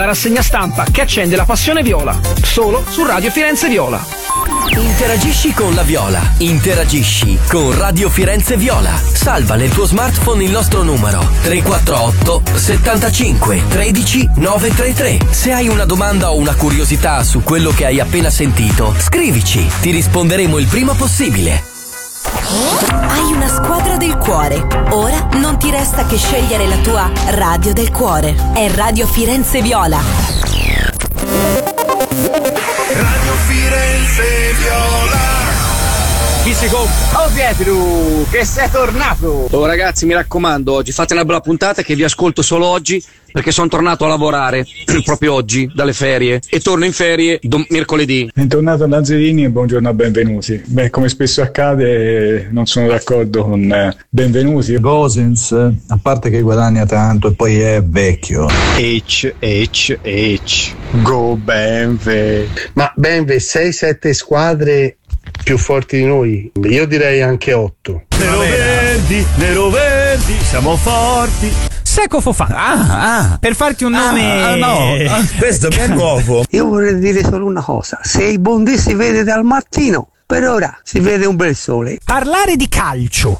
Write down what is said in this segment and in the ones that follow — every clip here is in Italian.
La rassegna stampa che accende la passione viola, solo su Radio Firenze Viola. Interagisci con la Viola, interagisci con Radio Firenze Viola. Salva nel tuo smartphone il nostro numero 348 75 13 933. Se hai una domanda o una curiosità su quello che hai appena sentito, scrivici, ti risponderemo il prima possibile. Hai una squadra del cuore. Ora non ti resta che scegliere la tua radio del cuore. È Radio Firenze Viola. Radio Firenze Viola. Chi si compra? Oh Pietro, che sei tornato! Oh ragazzi, mi raccomando, oggi fate una bella puntata che vi ascolto solo oggi perché sono tornato a lavorare proprio oggi dalle ferie e torno in ferie mercoledì. Bentornato Lazzarini e buongiorno a Benvenuti. Beh, come spesso accade, non sono d'accordo con Benvenuti. Gosens, a parte che guadagna tanto e poi è vecchio. Go Benve. Ma Benve, 6-7 squadre più forti di noi, io direi anche 8. Nero Verdi, siamo forti. Secco Fofana. Per farti un nome. No, questo è nuovo. Io vorrei dire solo una cosa: se il Bondi si vede dal mattino, per ora si vede un bel sole. Parlare di calcio,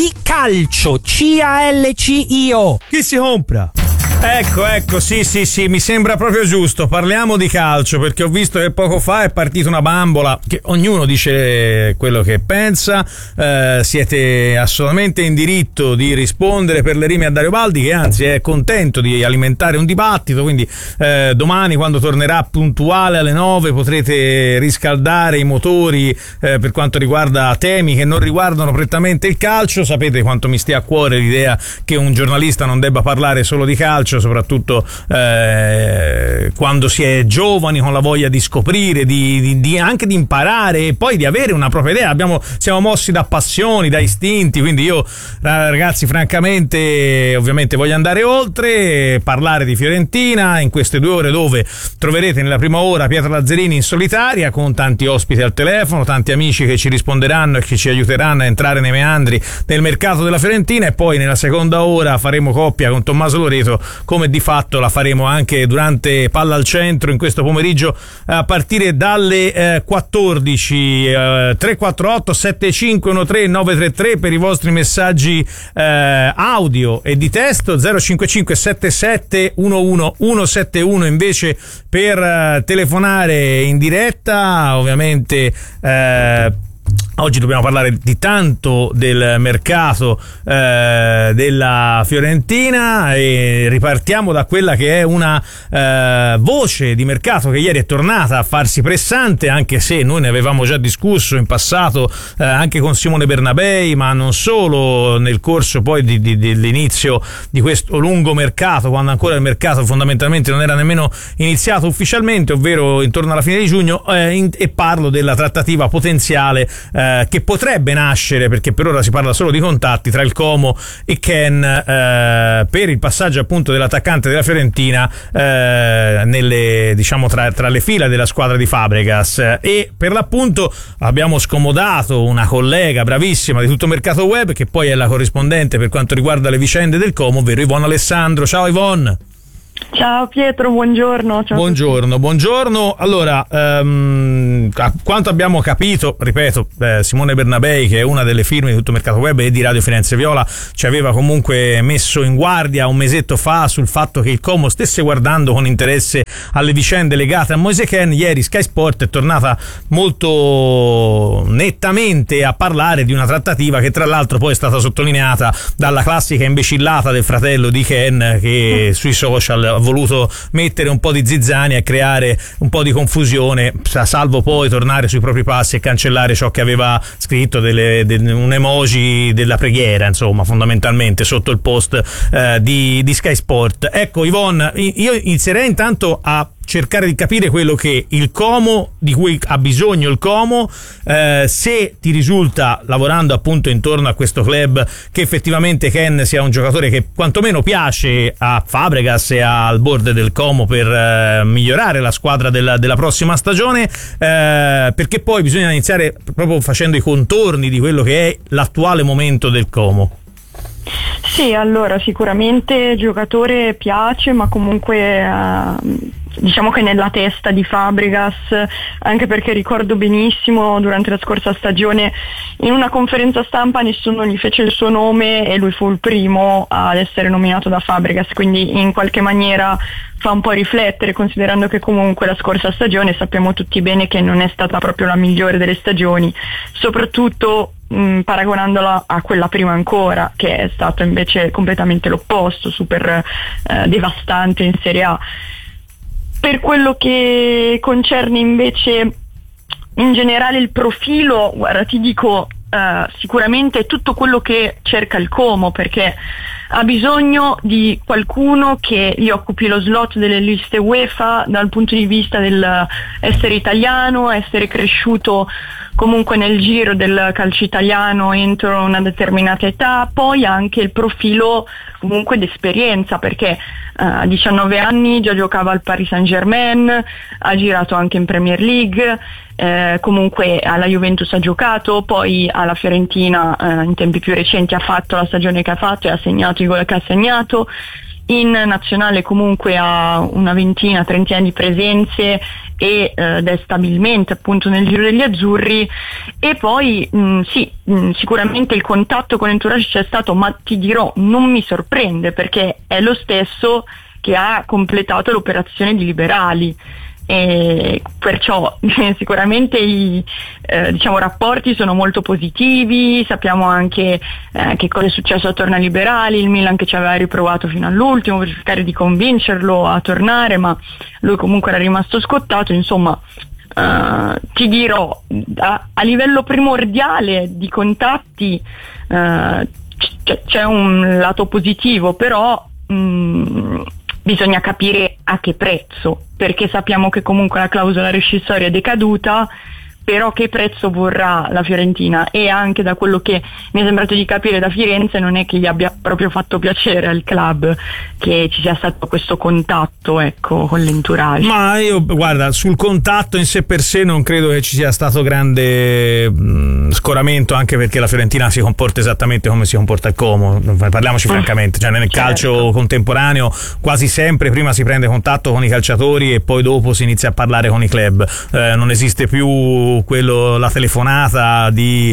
CALCIO. Chi si compra? Ecco, sì, mi sembra proprio giusto. Parliamo di calcio, perché ho visto che poco fa è partita una bambola, che ognuno dice quello che pensa. Siete assolutamente in diritto di rispondere per le rime a Dario Baldi, che anzi è contento di alimentare un dibattito, quindi domani, quando tornerà puntuale alle 9, potrete riscaldare i motori per quanto riguarda temi che non riguardano prettamente il calcio. Sapete quanto mi stia a cuore l'idea che un giornalista non debba parlare solo di calcio, soprattutto quando si è giovani, con la voglia di scoprire, anche di imparare e poi di avere una propria idea. Siamo mossi da passioni, da istinti, quindi io ragazzi francamente ovviamente voglio andare oltre, parlare di Fiorentina in queste 2 ore, dove troverete nella prima ora Pietro Lazzarini in solitaria con tanti ospiti al telefono, tanti amici che ci risponderanno e che ci aiuteranno a entrare nei meandri del mercato della Fiorentina, e poi nella seconda ora faremo coppia con Tommaso Loreto, come di fatto la faremo anche durante Palla al Centro in questo pomeriggio a partire dalle 14. 348 7513 933 per i vostri messaggi audio e di testo, 055 77 11 171 invece per telefonare in diretta. Ovviamente oggi dobbiamo parlare di tanto del mercato della Fiorentina, e ripartiamo da quella che è una voce di mercato che ieri è tornata a farsi pressante, anche se noi ne avevamo già discusso in passato anche con Simone Bernabei, ma non solo, nel corso poi dell'inizio di questo lungo mercato, quando ancora il mercato fondamentalmente non era nemmeno iniziato ufficialmente, ovvero intorno alla fine di giugno, e parlo della trattativa potenziale che potrebbe nascere, perché per ora si parla solo di contatti, tra il Como e Ken per il passaggio appunto dell'attaccante della Fiorentina nelle, diciamo, tra le fila della squadra di Fabregas. E per l'appunto abbiamo scomodato una collega bravissima di Tutto Mercato Web, che poi è la corrispondente per quanto riguarda le vicende del Como, ovvero Ivonne Alessandro. Ciao Ivonne. Ciao Pietro, buongiorno. Ciao. Buongiorno. Allora, a quanto abbiamo capito, ripeto, Simone Bernabei, che è una delle firme di Tutto Mercato Web e di Radio Firenze Viola, ci aveva comunque messo in guardia un mesetto fa sul fatto che il Como stesse guardando con interesse alle vicende legate a Moise Kean. Ieri Sky Sport è tornata molto nettamente a parlare di una trattativa che tra l'altro poi è stata sottolineata dalla classica imbecillata del fratello di Kean, che sui social ha voluto mettere un po' di zizzania e creare un po' di confusione, salvo poi tornare sui propri passi e cancellare ciò che aveva scritto, un emoji della preghiera, insomma, fondamentalmente sotto il post di Sky Sport. Ecco Ivonne, io inizierei intanto a cercare di capire quello che il Como, di cui ha bisogno il Como, se ti risulta, lavorando appunto intorno a questo club, che effettivamente Ken sia un giocatore che quantomeno piace a Fabregas e al board del Como per migliorare la squadra della prossima stagione, perché poi bisogna iniziare proprio facendo i contorni di quello che è l'attuale momento del Como. Sì, allora sicuramente giocatore piace, ma comunque diciamo che nella testa di Fabregas, anche perché ricordo benissimo durante la scorsa stagione in una conferenza stampa nessuno gli fece il suo nome e lui fu il primo ad essere nominato da Fabregas, quindi in qualche maniera fa un po' riflettere, considerando che comunque la scorsa stagione sappiamo tutti bene che non è stata proprio la migliore delle stagioni, soprattutto paragonandola a quella prima ancora, che è stato invece completamente l'opposto, super devastante in Serie A. Per quello che concerne invece in generale il profilo, guarda, ti dico sicuramente tutto quello che cerca il Como, perché ha bisogno di qualcuno che gli occupi lo slot delle liste UEFA dal punto di vista del essere italiano, essere cresciuto comunque nel giro del calcio italiano entro una determinata età, poi anche il profilo comunque d'esperienza, perché a 19 anni già giocava al Paris Saint-Germain, ha girato anche in Premier League, comunque alla Juventus ha giocato, poi alla Fiorentina in tempi più recenti ha fatto la stagione che ha fatto e ha segnato i gol che ha segnato. In nazionale comunque ha una ventina, trentina di presenze ed è stabilmente appunto nel giro degli azzurri. E poi sicuramente il contatto con l'entourage c'è stato, ma ti dirò, non mi sorprende, perché è lo stesso che ha completato l'operazione di Liberali. E perciò sicuramente i rapporti sono molto positivi, sappiamo anche che cosa è successo attorno ai Liberali, il Milan che ci aveva riprovato fino all'ultimo per cercare di convincerlo a tornare, ma lui comunque era rimasto scottato. Insomma, ti dirò, a livello primordiale di contatti c'è un lato positivo, però bisogna capire a che prezzo, perché sappiamo che comunque la clausola rescissoria è decaduta, però che prezzo vorrà la Fiorentina? E anche da quello che mi è sembrato di capire da Firenze non è che gli abbia proprio fatto piacere al club che ci sia stato questo contatto, ecco, con l'entourage. Ma io, guarda, sul contatto in sé per sé non credo che ci sia stato grande scoramento, anche perché la Fiorentina si comporta esattamente come si comporta il Como, parliamoci francamente, cioè nel calcio contemporaneo quasi sempre prima si prende contatto con i calciatori e poi dopo si inizia a parlare con i club, non esiste più la telefonata di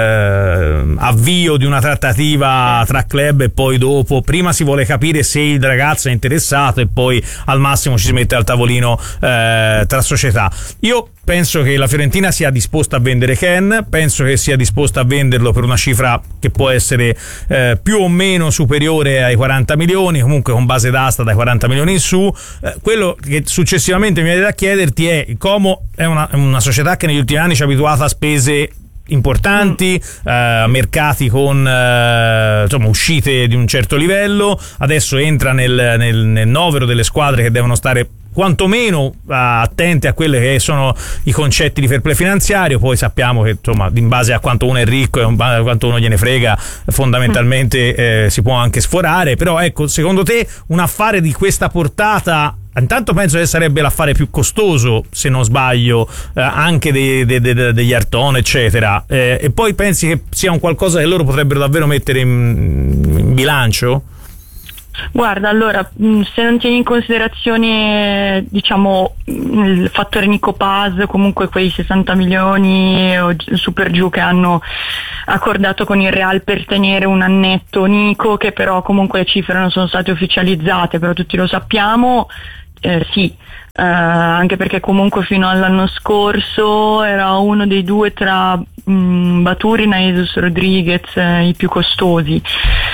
avvio di una trattativa tra club e poi dopo prima si vuole capire se il ragazzo è interessato e poi al massimo ci si mette al tavolino tra società. Io penso che la Fiorentina sia disposta a vendere Ken, penso che sia disposta a venderlo per una cifra che può essere più o meno superiore ai 40 milioni, comunque con base d'asta dai 40 milioni in su. Quello che successivamente mi viene da chiederti è: il Como è una società che negli ultimi anni ci ha abituato a spese importanti, mercati con insomma uscite di un certo livello, adesso entra nel novero delle squadre che devono stare quantomeno attente a quelli che sono i concetti di fair play finanziario. Poi sappiamo che insomma in base a quanto uno è ricco e a quanto uno gliene frega fondamentalmente si può anche sforare. Però ecco, secondo te un affare di questa portata, intanto penso che sarebbe l'affare più costoso, se non sbaglio, anche degli Arton eccetera, e poi pensi che sia un qualcosa che loro potrebbero davvero mettere in bilancio? Guarda, allora, se non tieni in considerazione diciamo il fattore Nico Paz, comunque quei 60 milioni o su per giù che hanno accordato con il Real per tenere un annetto Nico, che però comunque le cifre non sono state ufficializzate, però tutti lo sappiamo, sì, anche perché comunque fino all'anno scorso era uno dei due tra Baturin e Jesus Rodriguez i più costosi.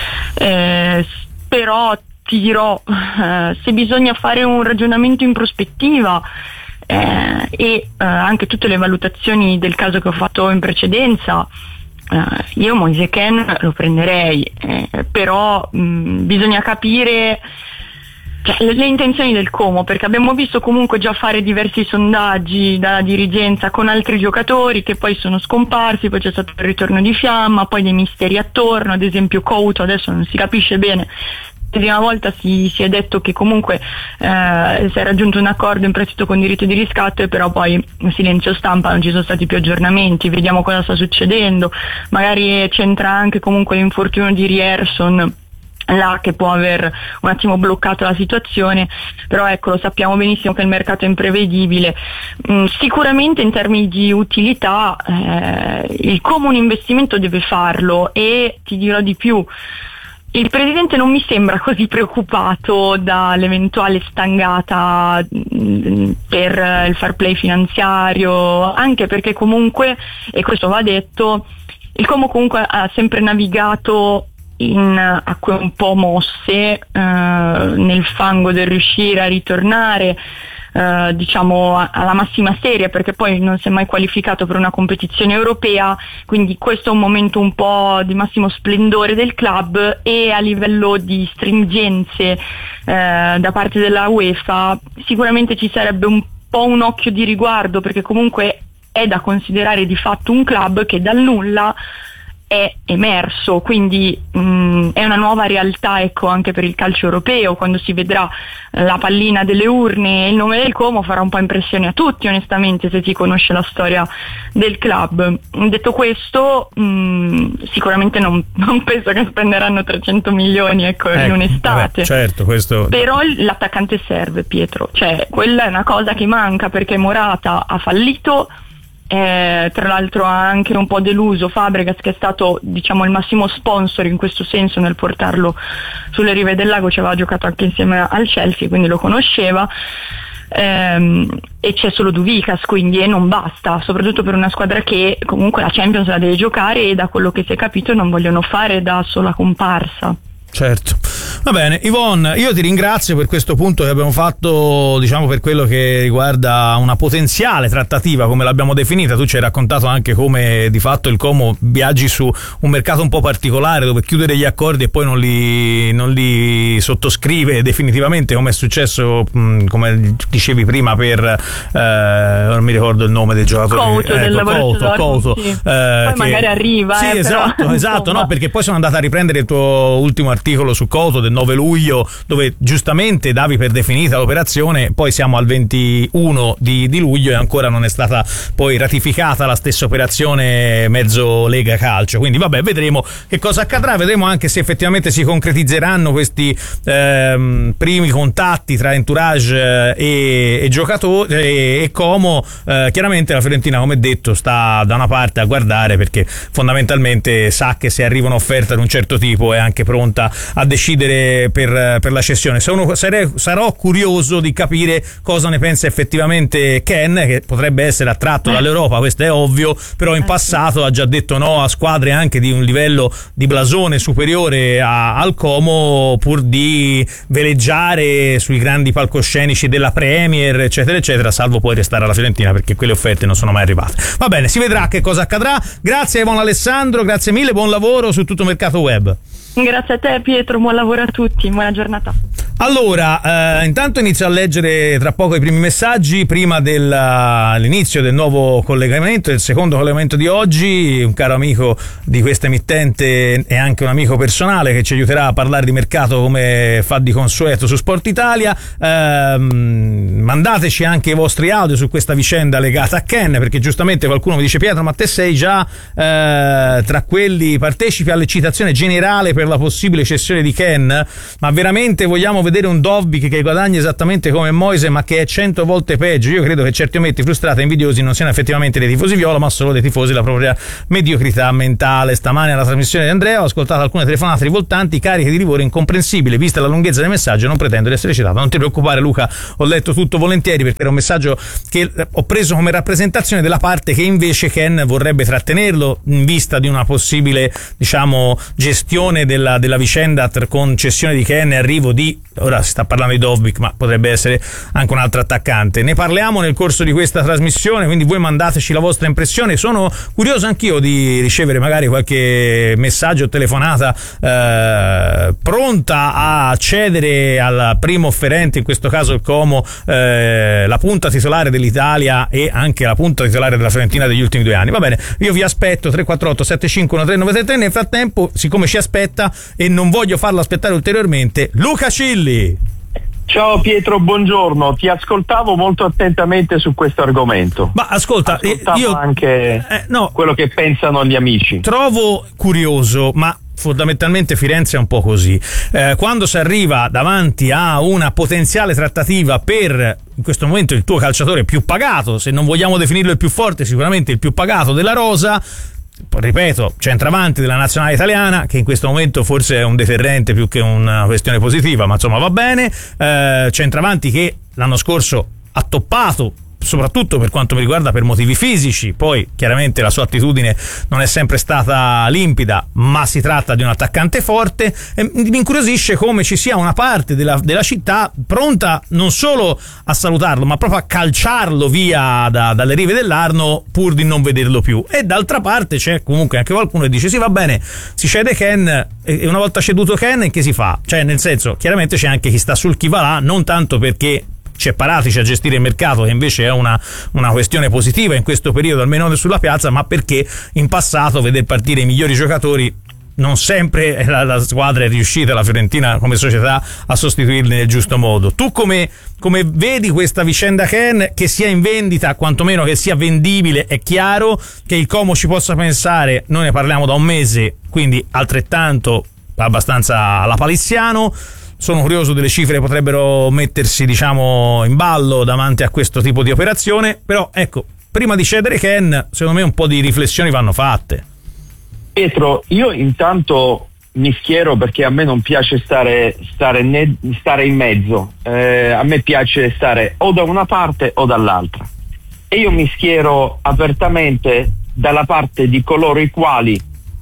Però ti dirò, se bisogna fare un ragionamento in prospettiva e anche tutte le valutazioni del caso che ho fatto in precedenza, io Moise Kean lo prenderei, però bisogna capire le intenzioni del Como, perché abbiamo visto comunque già fare diversi sondaggi dalla dirigenza con altri giocatori che poi sono scomparsi, poi c'è stato il ritorno di Fiamma, poi dei misteri attorno, ad esempio Couto adesso non si capisce bene Una volta si è detto che comunque si è raggiunto un accordo in prestito con diritto di riscatto, e però poi silenzio stampa, non ci sono stati più aggiornamenti, vediamo cosa sta succedendo. Magari c'entra anche comunque l'infortunio di Ryerson là, che può aver un attimo bloccato la situazione, però ecco, lo sappiamo benissimo che il mercato è imprevedibile. Sicuramente in termini di utilità il Como un investimento deve farlo, e ti dirò di più, il presidente non mi sembra così preoccupato dall'eventuale stangata per il fair play finanziario, anche perché comunque, e questo va detto, il Como comunque ha sempre navigato in acque un po' mosse, nel fango del riuscire a ritornare diciamo alla massima serie, perché poi non si è mai qualificato per una competizione europea, quindi questo è un momento un po' di massimo splendore del club, e a livello di stringenze da parte della UEFA sicuramente ci sarebbe un po' un occhio di riguardo, perché comunque è da considerare di fatto un club che dal nulla è emerso, quindi è una nuova realtà, ecco, anche per il calcio europeo. Quando si vedrà la pallina delle urne e il nome del Como farà un po' impressione a tutti, onestamente, se si conosce la storia del club. Detto questo, sicuramente non penso che spenderanno 300 milioni ecco, in un'estate. Vabbè, certo, questo... Però l'attaccante serve, Pietro, cioè quella è una cosa che manca, perché Morata ha fallito. Tra l'altro ha anche un po' deluso Fabregas, che è stato diciamo il massimo sponsor in questo senso nel portarlo sulle rive del lago, ci aveva giocato anche insieme al Chelsea, quindi lo conosceva, e c'è solo Duvikas, quindi non basta, soprattutto per una squadra che comunque la Champions la deve giocare, e da quello che si è capito non vogliono fare da sola comparsa. Certo, va bene. Yvonne, io ti ringrazio per questo punto che abbiamo fatto, diciamo, per quello che riguarda una potenziale trattativa, come l'abbiamo definita. Tu ci hai raccontato anche come di fatto il Como viaggi su un mercato un po' particolare, dove chiudere gli accordi e poi non li sottoscrive definitivamente, come è successo, come dicevi prima, per non mi ricordo il nome del giocatore, Couto, sì. Poi magari arriva, sì, esatto, no, perché poi sono andata a riprendere il tuo ultimo articolo su Couto del 9 luglio, dove giustamente davi per definita l'operazione. Poi siamo al 21 di luglio e ancora non è stata poi ratificata la stessa operazione mezzo Lega Calcio, quindi vabbè, vedremo che cosa accadrà, vedremo anche se effettivamente si concretizzeranno questi primi contatti tra entourage e giocatori e Como. Chiaramente la Fiorentina, come detto, sta da una parte a guardare, perché fondamentalmente sa che se arriva un'offerta di un certo tipo è anche pronta a decidere per la cessione. Sarò curioso di capire cosa ne pensa effettivamente Ken, che potrebbe essere attratto dall'Europa, questo è ovvio, però in passato ha già detto no a squadre anche di un livello di blasone superiore al Como, pur di veleggiare sui grandi palcoscenici della Premier, eccetera eccetera, salvo poi restare alla Fiorentina, perché quelle offerte non sono mai arrivate. Va bene, si vedrà che cosa accadrà. Grazie a Yvonne Alessandro, grazie mille, buon lavoro su tutto Mercato Web. Grazie a te Pietro, buon lavoro a tutti, buona giornata. Allora, intanto inizio a leggere tra poco i primi messaggi, prima dell'inizio del nuovo collegamento, del secondo collegamento di oggi. Un caro amico di questa emittente e anche un amico personale che ci aiuterà a parlare di mercato come fa di consueto su Sport Italia. Mandateci anche i vostri audio su questa vicenda legata a Ken, perché giustamente qualcuno mi dice: Pietro, ma te sei già tra quelli partecipi all'eccitazione generale per la possibile cessione di Ken? Ma veramente vogliamo vedere un Dovbyk che guadagna esattamente come Moise, ma che è 100 volte peggio? Io credo che certi ometti frustrati e invidiosi non siano effettivamente dei tifosi viola, ma solo dei tifosi della propria mediocrità mentale. Stamane alla trasmissione di Andrea ho ascoltato alcune telefonate rivoltanti, cariche di livore incomprensibile, vista la lunghezza del messaggio. Non pretendo di essere citato. Non ti preoccupare Luca, ho letto tutto volentieri, perché era un messaggio che ho preso come rappresentazione della parte che invece Ken vorrebbe trattenerlo, in vista di una possibile, diciamo, gestione della vicenda con cessione di Ken e arrivo di ora si sta parlando di Dovbyk, ma potrebbe essere anche un altro attaccante. Ne parliamo nel corso di questa trasmissione, quindi voi mandateci la vostra impressione. Sono curioso anch'io di ricevere magari qualche messaggio o telefonata pronta a cedere al primo offerente, in questo caso il Como, la punta titolare dell'Italia e anche la punta titolare della Fiorentina degli ultimi 2 anni. Va bene, io vi aspetto 348 751 3933. Nel frattempo, siccome ci aspetta e non voglio farlo aspettare ulteriormente, Luca Cilli. Ciao Pietro, buongiorno, ti ascoltavo molto attentamente su questo argomento. Ma ascolta, io anche quello che pensano gli amici. Trovo curioso, ma fondamentalmente Firenze è un po' così. Quando si arriva davanti a una potenziale trattativa per, in questo momento, il tuo calciatore più pagato, se non vogliamo definirlo il più forte, sicuramente il più pagato della rosa, ripeto, centravanti della nazionale italiana, che in questo momento forse è un deterrente più che una questione positiva, ma insomma va bene, centravanti che l'anno scorso ha toppato, soprattutto per quanto mi riguarda per motivi fisici. Poi chiaramente la sua attitudine non è sempre stata limpida, ma si tratta di un attaccante forte, e mi incuriosisce come ci sia una parte della città pronta non solo a salutarlo, ma proprio a calciarlo via dalle rive dell'Arno pur di non vederlo più. E d'altra parte c'è comunque anche qualcuno che dice sì, va bene, si cede Ken, e una volta ceduto Ken che si fa? Cioè, nel senso, chiaramente c'è anche chi sta sul chi va là, non tanto perché c'è Paratici a gestire il mercato, che invece è una questione positiva in questo periodo, almeno sulla piazza, ma perché in passato veder partire i migliori giocatori non sempre la squadra è riuscita, la Fiorentina come società, a sostituirli nel giusto modo. Tu come vedi questa vicenda Ken, che sia in vendita, quantomeno che sia vendibile? È chiaro che il Como ci possa pensare, noi ne parliamo da un mese, quindi altrettanto abbastanza alla palissiano. Sono curioso delle cifre che potrebbero mettersi, diciamo, in ballo davanti a questo tipo di operazione, però ecco, prima di cedere Ken, secondo me un po' di riflessioni vanno fatte. Pietro, io intanto mi schiero perché a me non piace stare in mezzo, a me piace stare o da una parte o dall'altra, e io mi schiero apertamente dalla parte di coloro i quali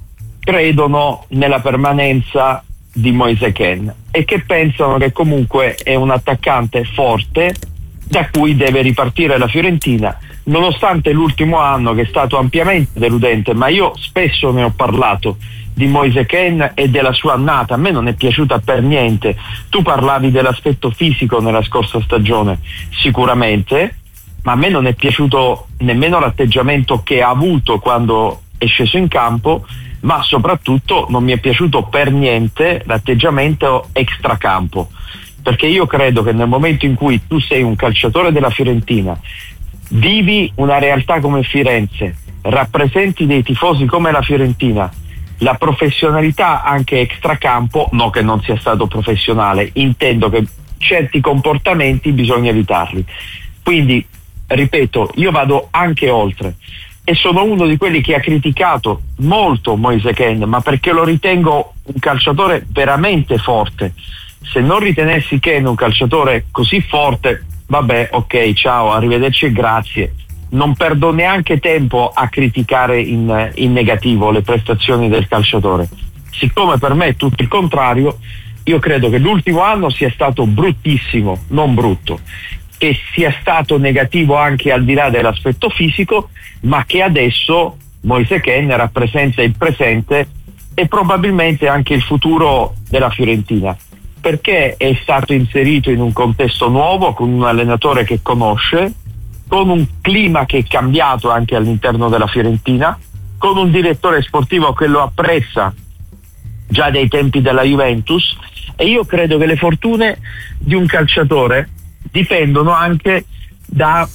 credono nella permanenza di Moise Kean e che pensano che comunque è un attaccante forte da cui deve ripartire la Fiorentina, nonostante l'ultimo anno che è stato ampiamente deludente. Ma io spesso ne ho parlato di Moise Kean e della sua annata, a me non è piaciuta per niente. Tu parlavi dell'aspetto fisico nella scorsa stagione, sicuramente, ma a me non è piaciuto nemmeno l'atteggiamento che ha avuto quando è sceso in campo, ma soprattutto non mi è piaciuto per niente l'atteggiamento extracampo, perché io credo che nel momento in cui tu sei un calciatore della Fiorentina, vivi una realtà come Firenze, rappresenti dei tifosi come la Fiorentina, la professionalità anche extracampo, no che non sia stato professionale, intendo che certi comportamenti bisogna evitarli. Quindi, ripeto, io vado anche oltre e sono uno di quelli che ha criticato molto Moise Kean, ma perché lo ritengo un calciatore veramente forte. Se non ritenessi Kean un calciatore così forte, vabbè, ok, ciao, arrivederci e grazie. Non perdo neanche tempo a criticare in negativo le prestazioni del calciatore. Siccome per me è tutto il contrario, io credo che l'ultimo anno sia stato bruttissimo, non brutto, che sia stato negativo anche al di là dell'aspetto fisico, ma che adesso Moise Kean rappresenta il presente e probabilmente anche il futuro della Fiorentina, perché è stato inserito in un contesto nuovo, con un allenatore che conosce, con un clima che è cambiato anche all'interno della Fiorentina, con un direttore sportivo che lo apprezza già dai tempi della Juventus, e io credo che le fortune di un calciatore dipendono anche da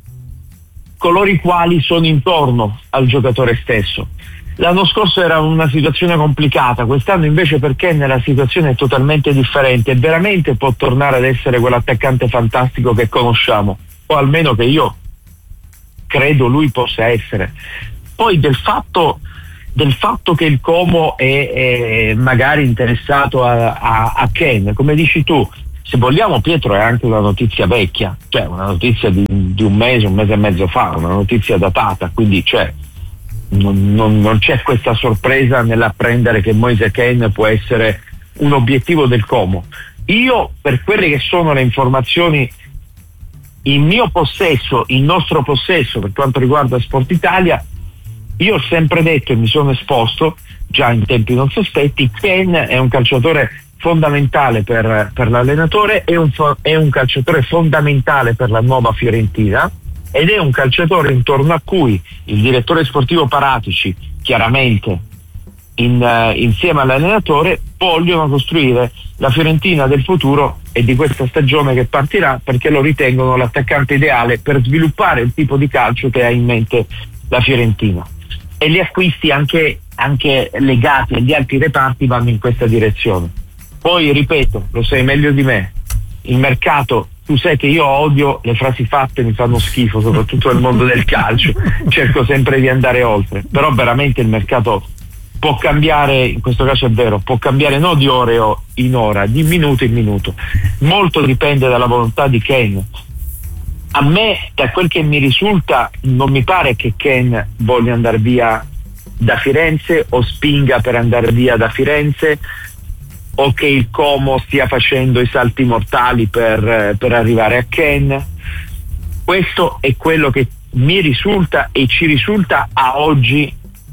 coloro i quali sono intorno al giocatore stesso. L'anno scorso era una situazione complicata, quest'anno invece perché la situazione è totalmente differente e veramente può tornare ad essere quell'attaccante fantastico che conosciamo, o almeno che io credo lui possa essere. Poi del fatto che il Como è magari interessato a Kean, come dici tu, se vogliamo, Pietro, è anche una notizia vecchia, cioè una notizia di un mese e mezzo fa, una notizia datata, quindi non c'è questa sorpresa nell'apprendere che Moise Kean può essere un obiettivo del Como. Io, per quelle che sono le informazioni in mio possesso, in nostro possesso, per quanto riguarda Sport Italia, io ho sempre detto e mi sono esposto già in tempi non sospetti, Ken è un calciatore fondamentale per l'allenatore, è un calciatore fondamentale per la nuova Fiorentina ed è un calciatore intorno a cui il direttore sportivo Paratici, chiaramente insieme all'allenatore, vogliono costruire la Fiorentina del futuro e di questa stagione che partirà, perché lo ritengono l'attaccante ideale per sviluppare il tipo di calcio che ha in mente la Fiorentina. E gli acquisti anche legati agli altri reparti vanno in questa direzione. Poi ripeto, lo sai meglio di me, il mercato, tu sai che io odio le frasi fatte, mi fanno schifo, soprattutto nel mondo del calcio, cerco sempre di andare oltre, però veramente il mercato può cambiare, in questo caso è vero, può cambiare non di ore in ora, di minuto in minuto, molto dipende dalla volontà di Ken. A me, da quel che mi risulta, non mi pare che Ken voglia andare via da Firenze o spinga per andare via da Firenze, o che il Como stia facendo i salti mortali per arrivare a Ken. Questo è quello che mi risulta e ci risulta a oggi,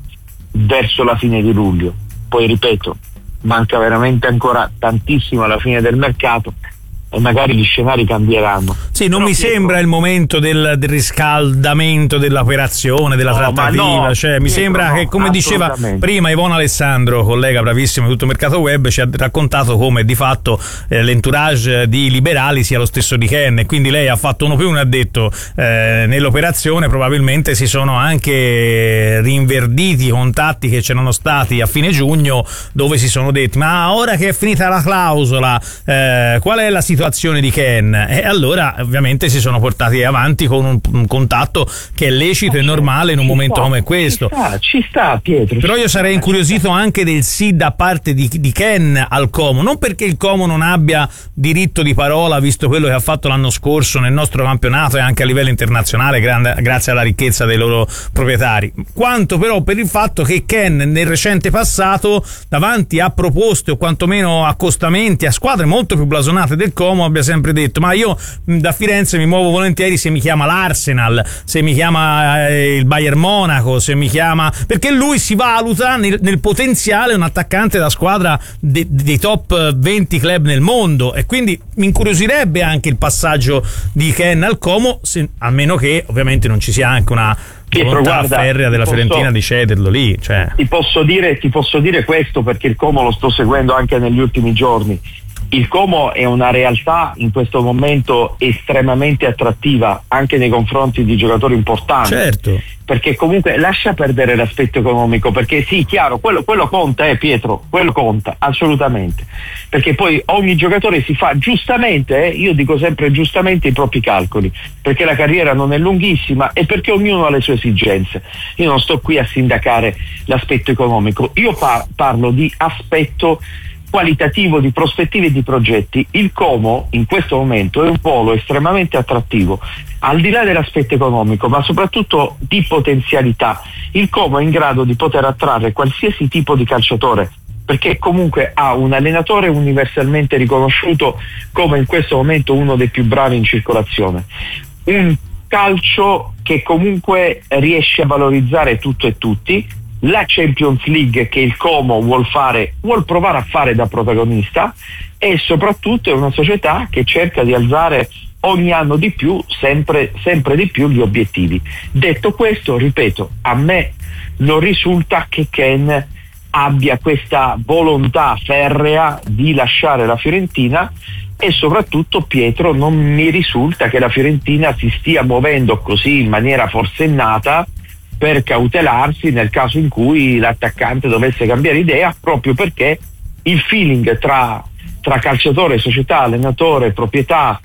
verso la fine di luglio. Poi ripeto, manca veramente ancora tantissimo alla fine del mercato e magari gli scenari cambieranno. Sì, non mi sembra il momento del riscaldamento dell'operazione, della trattativa, cioè mi sembra che, come diceva prima Ivona Alessandro, collega bravissimo di tutto Mercato Web, ci ha raccontato come di fatto l'entourage di liberali sia lo stesso di Ken, e quindi lei ha fatto uno più uno, ha detto nell'operazione probabilmente si sono anche rinverditi i contatti che c'erano stati a fine giugno, dove si sono detti: ma ora che è finita la clausola, qual è la situazione di Ken? E allora ovviamente si sono portati avanti con un contatto che è lecito e normale in un momento come questo. Ci sta Pietro. Però io sarei incuriosito anche del sì da parte di Ken al Como, non perché il Como non abbia diritto di parola, visto quello che ha fatto l'anno scorso nel nostro campionato e anche a livello internazionale grazie alla ricchezza dei loro proprietari, quanto però per il fatto che Ken nel recente passato, davanti a proposte o quantomeno accostamenti a squadre molto più blasonate del Como, abbia sempre detto: ma io da Firenze mi muovo volentieri se mi chiama l'Arsenal, se mi chiama il Bayern Monaco, se mi chiama, perché lui si valuta nel potenziale un attaccante da squadra dei top 20 club nel mondo, e quindi mi incuriosirebbe anche il passaggio di Ken al Como, a meno che ovviamente non ci sia anche una volontà ferrea della Fiorentina di cederlo lì. Cioè. Ti posso dire questo perché il Como lo sto seguendo anche negli ultimi giorni. Il Como è una realtà in questo momento estremamente attrattiva anche nei confronti di giocatori importanti. Certo. Perché comunque lascia perdere l'aspetto economico, perché sì, chiaro, quello conta, Pietro, quello conta assolutamente, perché poi ogni giocatore si fa giustamente, io dico sempre giustamente, i propri calcoli, perché la carriera non è lunghissima e perché ognuno ha le sue esigenze. Io non sto qui a sindacare l'aspetto economico, io parlo di aspetto qualitativo, di prospettive e di progetti. Il Como in questo momento è un polo estremamente attrattivo, al di là dell'aspetto economico, ma soprattutto di potenzialità. Il Como è in grado di poter attrarre qualsiasi tipo di calciatore, perché comunque ha un allenatore universalmente riconosciuto come in questo momento uno dei più bravi in circolazione, un calcio che comunque riesce a valorizzare tutto e tutti, la Champions League che il Como vuol provare a fare da protagonista, e soprattutto è una società che cerca di alzare ogni anno di più, sempre di più, gli obiettivi. Detto questo, ripeto, a me non risulta che Ken abbia questa volontà ferrea di lasciare la Fiorentina, e soprattutto, Pietro, non mi risulta che la Fiorentina si stia muovendo così in maniera forsennata per cautelarsi nel caso in cui l'attaccante dovesse cambiare idea, proprio perché il feeling tra calciatore, società, allenatore, proprietà,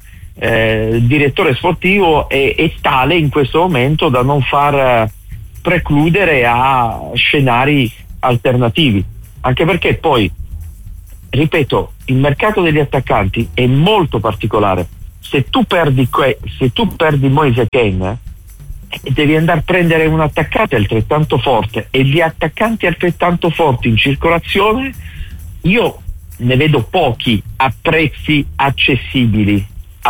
direttore sportivo è tale in questo momento da non far precludere a scenari alternativi, anche perché poi, ripeto, il mercato degli attaccanti è molto particolare. Se tu perdi Moise Kean, devi andare a prendere un attaccante altrettanto forte, e gli attaccanti altrettanto forti in circolazione io ne vedo pochi a prezzi accessibili.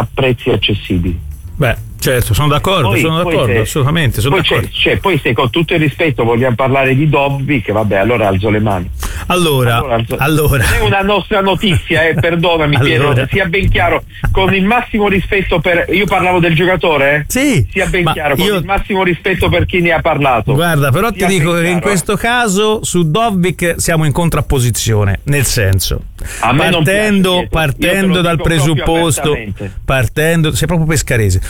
Beh, certo, sono d'accordo, assolutamente. Poi se con tutto il rispetto vogliamo parlare di Dobby, che vabbè, allora alzo le mani. Allora. Non è una nostra notizia, perdonami Pietro, sia ben chiaro, con il massimo rispetto io parlavo del giocatore, Sì. Sia ben chiaro, con il massimo rispetto per chi ne ha parlato. Guarda, però ti dico che in questo caso su Dovbyk siamo in contrapposizione, nel senso, a me partendo dal presupposto, sei proprio pescarese,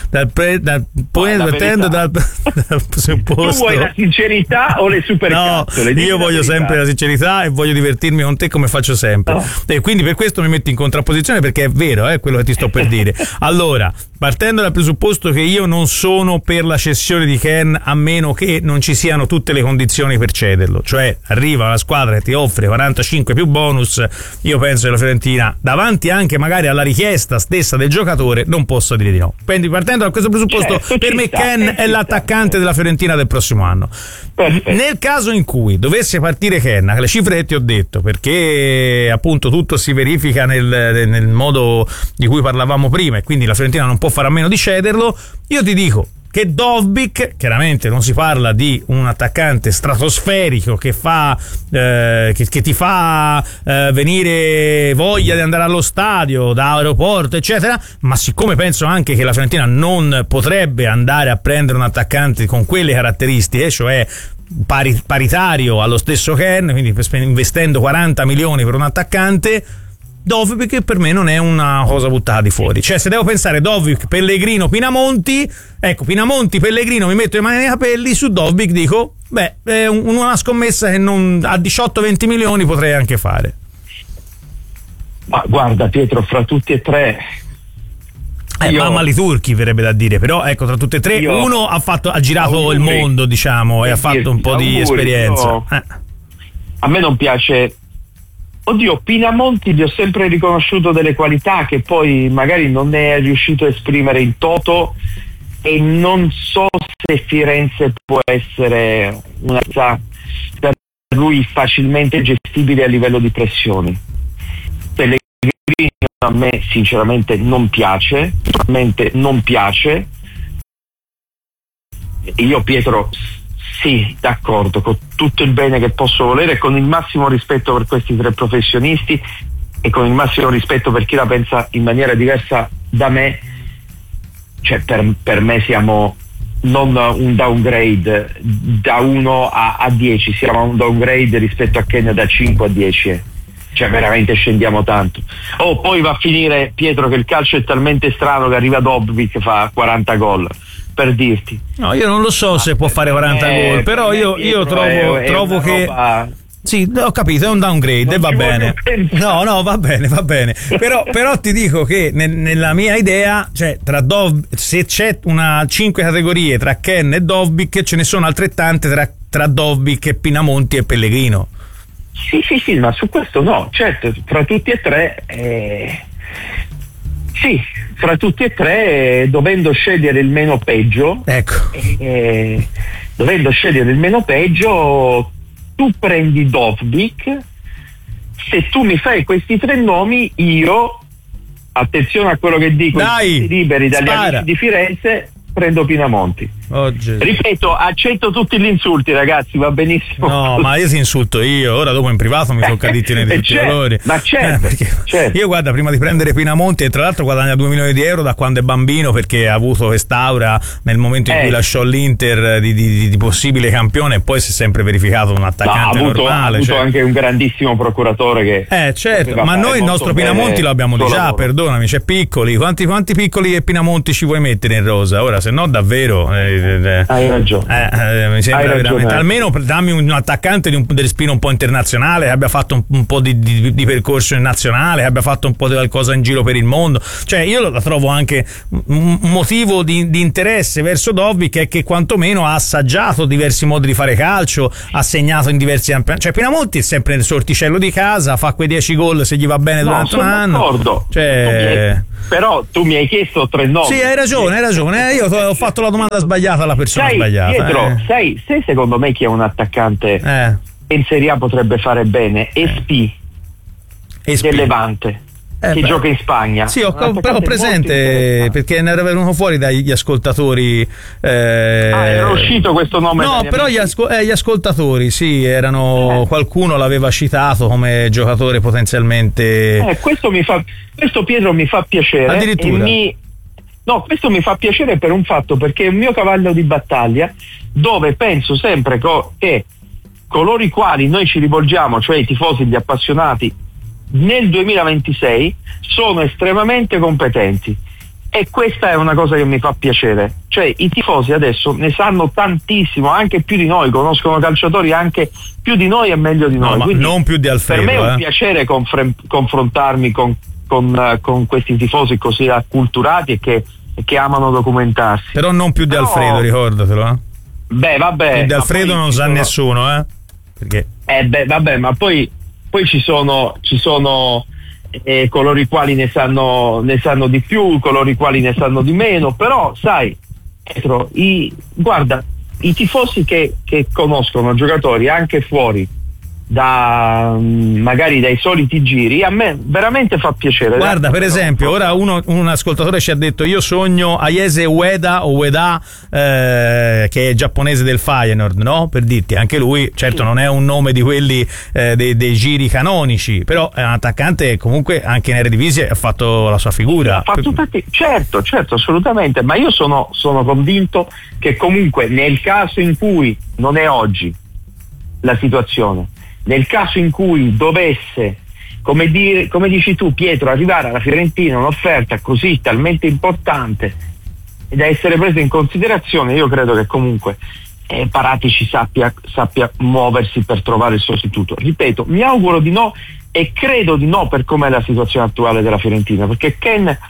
partendo dal presupposto. Tu vuoi la sincerità o le supercazzole? No, io voglio sempre la sincerità e voglio divertirmi con te come faccio sempre. E quindi per questo mi metto in contrapposizione, perché è vero, quello che ti sto per dire. Allora, partendo dal presupposto che io non sono per la cessione di Ken a meno che non ci siano tutte le condizioni per cederlo, cioè arriva una squadra che ti offre 45 più bonus, io penso che la Fiorentina, davanti anche magari alla richiesta stessa del giocatore, non possa dire di no. Quindi partendo da questo presupposto, per me Ken è l'attaccante della Fiorentina del prossimo anno. Perfetto. Nel caso in cui dovesse partire Ken, le cifre che ti ho detto, perché appunto tutto si verifica nel modo di cui parlavamo prima, e quindi la Fiorentina non può fare a meno di cederlo, io ti dico che Dovbyk, chiaramente non si parla di un attaccante stratosferico che fa che ti fa venire voglia di andare allo stadio da aeroporto eccetera, ma siccome penso anche che la Fiorentina non potrebbe andare a prendere un attaccante con quelle caratteristiche, cioè paritario allo stesso Ken, quindi investendo 40 milioni per un attaccante, Dovbyk per me non è una cosa buttata di fuori. Cioè, se devo pensare Dovbyk, Pellegrino, Pinamonti, ecco, Pinamonti, Pellegrino, mi metto le mani nei capelli. Su Dovbyk dico, è una scommessa che a 18-20 milioni potrei anche fare. Ma guarda Pietro, fra tutti e tre, mamma li turchi verrebbe da dire, però ecco, tra tutti e tre uno ha girato il mondo, diciamo, e ha fatto un po' di esperienza. A me non piace. Oddio, Pinamonti gli ho sempre riconosciuto delle qualità che poi magari non è riuscito a esprimere in toto, e non so se Firenze può essere una cosa per lui facilmente gestibile a livello di pressioni. Pellegrino a me sinceramente non piace, io Pietro sì, d'accordo, con tutto il bene che posso volere, con il massimo rispetto per questi tre professionisti e con il massimo rispetto per chi la pensa in maniera diversa da me, cioè per me siamo non un downgrade da 1 a 10, siamo un downgrade rispetto a Ken da 5 a 10, cioè veramente scendiamo tanto. Poi va a finire, Pietro, che il calcio è talmente strano che arriva Dovbyk che fa 40 gol, per dirti. No, io non lo so se può fare 40 gol, però io trovo che sì, ho capito, è un downgrade e va bene. No, va bene. Però ti dico che nella mia idea, cioè se c'è una 5 categorie tra Ken e Dovbyk, ce ne sono altrettante tra Dovbyk e Pinamonti e Pellegrino. Sì, ma su questo no, certo, fra tutti e tre sì, fra tutti e tre, dovendo scegliere il meno peggio, ecco. Dovendo scegliere il meno peggio, tu prendi Dovbyk. Se tu mi fai questi tre nomi, io, attenzione a quello che dico, liberi dagli amici di Firenze, prendo Pinamonti. Ripeto, accetto tutti gli insulti, ragazzi, va benissimo. No, ma io ti insulto io, ora dopo in privato mi tocca dirti di tutti i colori. Ma certo, io guarda, prima di prendere Pinamonti, e tra l'altro guadagna 2 milioni di euro da quando è bambino, perché ha avuto quest'aura nel momento in cui lasciò l'Inter di possibile campione, e poi si è sempre verificato un attaccante normale. Ha avuto anche un grandissimo procuratore che certo, ma noi il nostro Pinamonti lo abbiamo già, perdonami, c'è Piccoli, quanti Piccoli e Pinamonti ci vuoi mettere in rosa? Ora, se no davvero hai ragione, mi sembra veramente, almeno dammi un attaccante di respiro un po' internazionale, che abbia fatto un po' di percorso in nazionale, che abbia fatto un po' di qualcosa in giro per il mondo. Cioè io la trovo anche un motivo di interesse verso Dovbyk, è che quantomeno ha assaggiato diversi modi di fare calcio, ha segnato in diversi campionati. Cioè Pinamonti è sempre nel sorticello di casa, fa quei 10 gol se gli va bene durante un anno. D'accordo. Però tu mi hai chiesto 3 nomi. Sì, hai ragione. Io ho fatto la domanda sbagliata alla persona sbagliata. Pietro, sai secondo me chi è un attaccante in Serie A potrebbe fare bene? Espi. del Levante. Che gioca in Spagna. Sì, ho presente, perché ne era venuto fuori dagli ascoltatori. Era uscito questo nome? No, però gli ascoltatori, sì, erano qualcuno l'aveva citato come giocatore potenzialmente. Questo Pietro mi fa piacere. Addirittura. No, questo mi fa piacere per un fatto, perché è un mio cavallo di battaglia, dove penso sempre che coloro i quali noi ci rivolgiamo, cioè i tifosi, gli appassionati, nel 2026 sono estremamente competenti, e questa è una cosa che mi fa piacere. Cioè i tifosi adesso ne sanno tantissimo, anche più di noi, conoscono calciatori anche più di noi e meglio di noi. Ma quindi non più di Alfredo. Per me è un piacere confrontarmi con questi tifosi così acculturati e che amano documentarsi. Però non più di Alfredo, ricordatelo. Beh, vabbè. Di Alfredo non sa nessuno, perché? Vabbè, ma poi ci sono coloro i quali ne sanno di più, coloro i quali ne sanno di meno, però sai, Pietro, guarda, i tifosi che conoscono giocatori anche fuori magari dai soliti giri, a me veramente fa piacere. Guarda, per esempio, ora un ascoltatore ci ha detto: io sogno Ayese Ueda che è giapponese del Feyenoord, no? Per dirti, anche lui, certo, non è un nome di quelli dei giri canonici, però è un attaccante comunque anche in Eredivisie ha fatto la sua figura. Certo, assolutamente, ma io sono convinto che comunque nel caso in cui non è oggi la situazione, nel caso in cui dovesse, come dici tu, Pietro, arrivare alla Fiorentina un'offerta così talmente importante e da essere presa in considerazione, io credo che comunque Paratici sappia muoversi per trovare il sostituto. Ripeto, mi auguro di no, e credo di no per com'è la situazione attuale della Fiorentina, perché Ken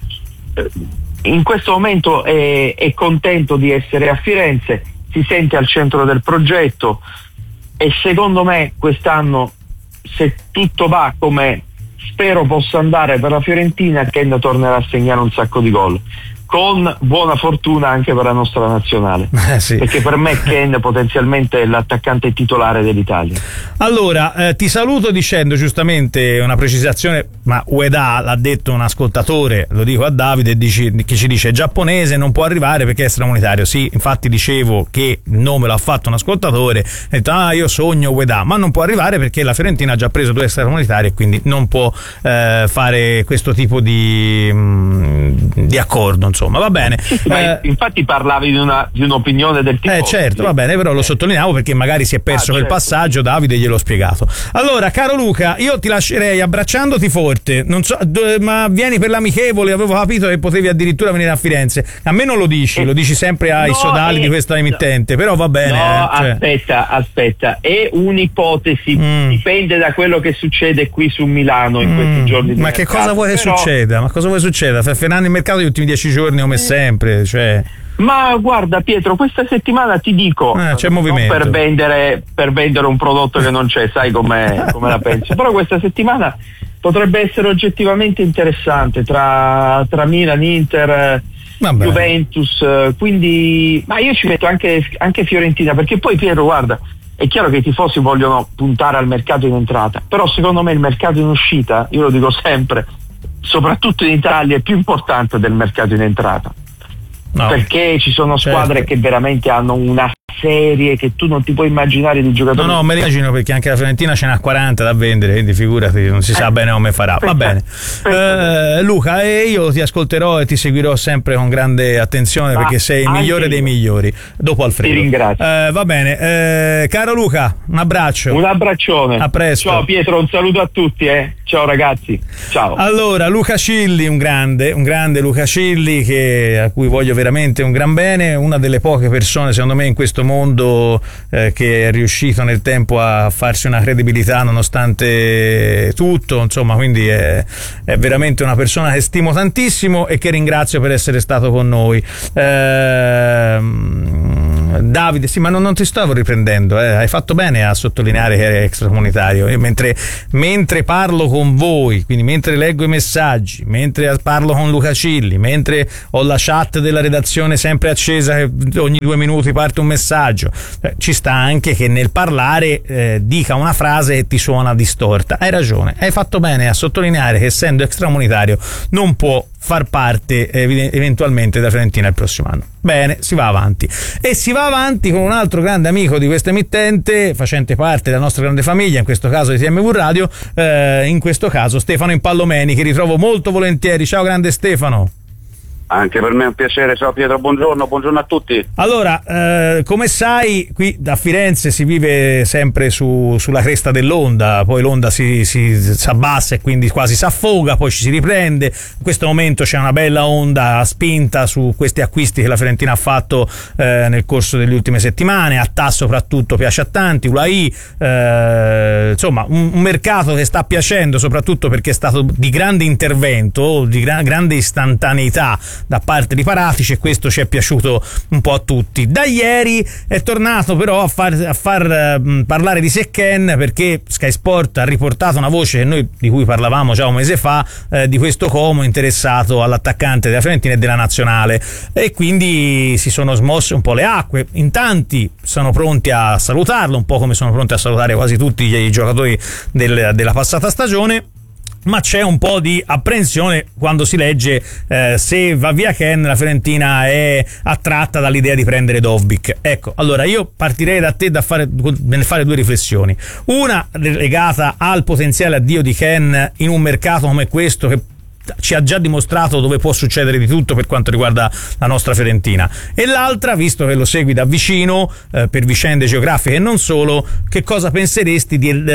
in questo momento è contento di essere a Firenze, si sente al centro del progetto, e secondo me quest'anno, se tutto va come spero possa andare per la Fiorentina, Ken tornerà a segnare un sacco di gol, con buona fortuna anche per la nostra nazionale, sì. Perché per me Ken potenzialmente è l'attaccante titolare dell'Italia. Allora, ti saluto dicendo giustamente una precisazione, ma Ueda l'ha detto un ascoltatore, lo dico a Davide, che ci dice: giapponese, non può arrivare perché è extracomunitario. Sì, infatti dicevo che il nome l'ha fatto un ascoltatore, ha detto io sogno Ueda, ma non può arrivare perché la Fiorentina ha già preso 2 extracomunitari e quindi non può fare questo tipo di accordo, insomma, va bene. Infatti parlavi di un'opinione del tipo. Certo, va bene, però lo sottolineavo perché magari si è perso quel passaggio, Davide gliel'ho spiegato. Allora, caro Luca, io ti lascerei abbracciandoti forte, non so, ma vieni per l'amichevole, avevo capito che potevi addirittura venire a Firenze. A me non lo dici, lo dici sempre ai sodali di questa emittente, però va bene. No, aspetta, è un'ipotesi, dipende da quello che succede qui su Milano in questi giorni di ma che cosa vuoi che succeda? Ma cosa vuoi succeda? Ferrando il mercato gli ultimi 10 giorni come sempre, cioè. Ma guarda Pietro, questa settimana ti dico, c'è movimento. Non per vendere un prodotto che non c'è, sai come la penso, però questa settimana potrebbe essere oggettivamente interessante tra Milan, Inter, Juventus, quindi ma io ci metto anche Fiorentina, perché poi Pietro, guarda, è chiaro che i tifosi vogliono puntare al mercato in entrata, però secondo me il mercato in uscita, io lo dico sempre, soprattutto in Italia, è più importante del mercato in entrata. Perché ci sono squadre che veramente hanno una serie che tu non ti puoi immaginare di giocatori. No, me lo immagino, perché anche la Fiorentina ce n'ha 40 da vendere, quindi figurati, non si sa bene come farà. Va bene. Luca, io ti ascolterò e ti seguirò sempre con grande attenzione, perché sei il migliore dei migliori, dopo Alfredo. Ti ringrazio. Va bene, caro Luca, un abbraccio. Un abbraccione. A presto. Ciao Pietro, un saluto a tutti, Ciao ragazzi. Ciao. Allora, Luca Cilli, un grande Luca Cilli, a cui voglio veramente un gran bene, una delle poche persone secondo me in questo mondo che è riuscito nel tempo a farsi una credibilità nonostante tutto, insomma, quindi è veramente una persona che stimo tantissimo e che ringrazio per essere stato con noi. Davide, sì, ma non ti stavo riprendendo, hai fatto bene a sottolineare che è extracomunitario. Io mentre parlo con voi, quindi mentre leggo i messaggi, mentre parlo con Luca Cilli, mentre ho la chat della redazione sempre accesa che ogni 2 minuti parte un messaggio, ci sta anche che nel parlare dica una frase che ti suona distorta. Hai ragione, hai fatto bene a sottolineare che essendo extracomunitario non può far parte eventualmente da Fiorentina il prossimo anno. Bene, si va avanti, e si va avanti con un altro grande amico di questa emittente, facente parte della nostra grande famiglia, in questo caso di TMV Radio, in questo caso Stefano Impallomeni, che ritrovo molto volentieri. Ciao grande Stefano. Anche per me è un piacere, ciao Pietro, buongiorno a tutti. Allora, come sai, qui da Firenze si vive sempre sulla cresta dell'onda, poi l'onda si abbassa e quindi quasi si affoga, poi ci si riprende. In questo momento c'è una bella onda spinta su questi acquisti che la Fiorentina ha fatto nel corso delle ultime settimane. Attà soprattutto piace a tanti, Ulai, insomma un mercato che sta piacendo soprattutto perché è stato di grande intervento, di grande istantaneità da parte di Paratici, e questo ci è piaciuto un po' a tutti. Da ieri è tornato però a far parlare di sé Ken, perché Sky Sport ha riportato una voce di cui parlavamo già un mese fa, di questo Como interessato all'attaccante della Fiorentina e della Nazionale, e quindi si sono smosse un po' le acque. In tanti sono pronti a salutarlo, un po' come sono pronti a salutare quasi tutti i giocatori della passata stagione, ma c'è un po' di apprensione quando si legge se va via Ken la è attratta dall'idea di prendere Dovbyk. Ecco, allora io partirei da te nel fare due riflessioni, una legata al potenziale addio di Ken in un mercato come questo che ci ha già dimostrato dove può succedere di tutto per quanto riguarda la nostra Fiorentina, e l'altra, visto che lo segui da vicino per vicende geografiche e non solo, che cosa penseresti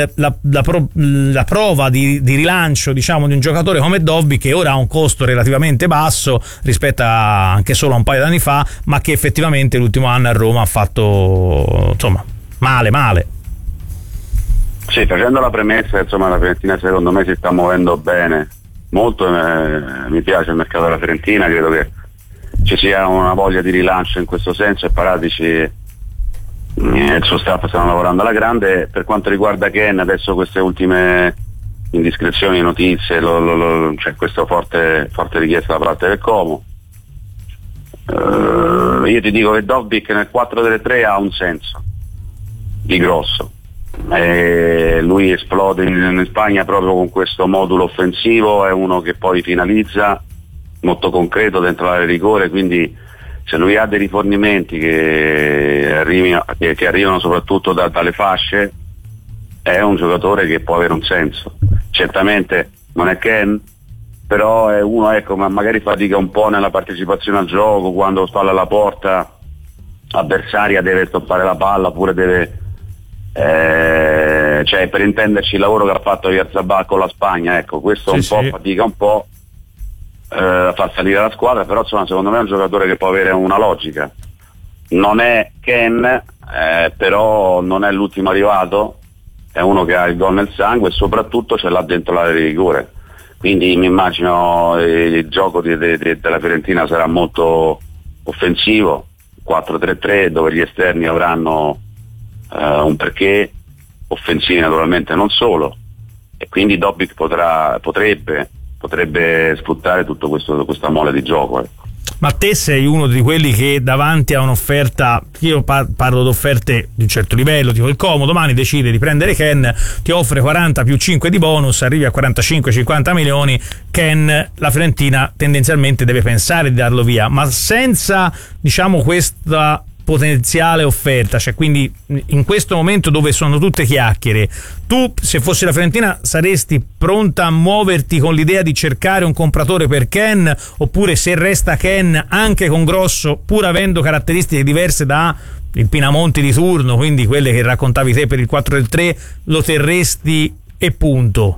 la prova di rilancio, diciamo, di un giocatore come Dovbyk, che ora ha un costo relativamente basso rispetto anche solo a un paio d'anni fa, ma che effettivamente l'ultimo anno a Roma ha fatto, insomma, male. Sì, facendo la premessa, insomma, la Fiorentina secondo me si sta muovendo bene molto, mi piace il mercato della Fiorentina, credo che ci sia una voglia di rilancio in questo senso, e Paratici e il suo staff stanno lavorando alla grande. Per quanto riguarda Ken, adesso queste ultime indiscrezioni, notizie, c'è questa forte richiesta da parte del Como. Io ti dico che Dovbyk nel 4-3 ha un senso di grosso. Lui esplode in Spagna proprio con questo modulo offensivo, è uno che poi finalizza, molto concreto dentro l'area di rigore, quindi se lui ha dei rifornimenti che arrivano soprattutto dalle fasce, è un giocatore che può avere un senso. Certamente non è Ken, però è uno, ecco, ma magari fatica un po' nella partecipazione al gioco, quando spalla alla porta avversaria deve stoppare la palla, oppure deve cioè, per intenderci, il lavoro che ha fatto Oyarzabal con la Spagna, ecco, questo sì, fatica un po' a far salire la squadra, però insomma secondo me è un giocatore che può avere una logica. Non è Ken, però non è l'ultimo arrivato, è uno che ha il gol nel sangue e soprattutto ce l'ha dentro l'area di rigore, quindi mi immagino il gioco della Fiorentina sarà molto offensivo, 4-3-3, dove gli esterni avranno un perché, offensivi naturalmente non solo, e quindi Dovbyk potrebbe sfruttare tutto questa mole di gioco, ecco. Ma te sei uno di quelli che davanti a un'offerta, io parlo di offerte di un certo livello, tipo il Como domani decide di prendere Ken, ti offre 40 più 5 di bonus, arrivi a 45-50 milioni, Ken, la Fiorentina tendenzialmente deve pensare di darlo via, ma senza, diciamo, questa potenziale offerta, cioè quindi in questo momento dove sono tutte chiacchiere, tu se fossi la Fiorentina saresti pronta a muoverti con l'idea di cercare un compratore per Ken, oppure se resta Ken anche con Grosso, pur avendo caratteristiche diverse da il Pinamonti di turno, quindi quelle che raccontavi te per il 4-3, lo terresti e punto?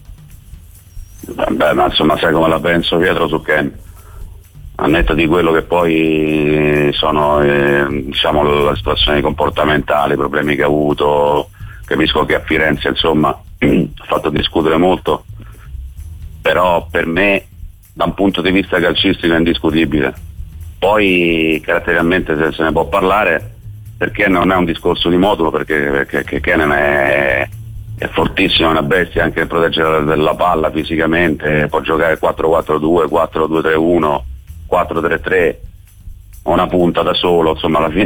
Beh, ma insomma sai come la penso, Pietro, su Ken, a netto di quello che poi sono diciamo le situazioni comportamentali, i problemi che ha avuto. Capisco che a Firenze insomma ha fatto discutere molto, però per me da un punto di vista calcistico è indiscutibile. Poi caratterialmente se ne può parlare, perché non è un discorso di modulo, perché Kenan è fortissimo, è una bestia anche nel proteggere la palla fisicamente, può giocare 4-4-2, 4-2-3-1, 4-3-3, una punta da solo, insomma alla fine